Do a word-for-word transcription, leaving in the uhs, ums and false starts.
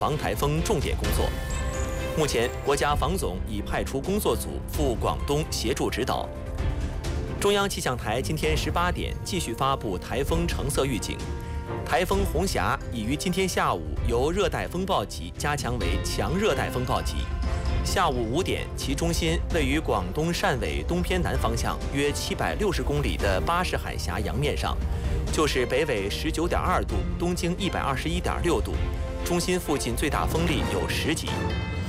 防台风重点工作。目前，国家防总已派出工作组赴广东协助指导。中央气象台今天十八点继续发布台风橙色预警，台风红霞已于今天下午由热带风暴级加强为强热带风暴级。下午五点，其中心位于广东汕尾东偏南方向约七百六十公里的巴士海峡洋面上，就是北纬十九点二度，东经一百二十一点六度，中心附近最大风力有十级。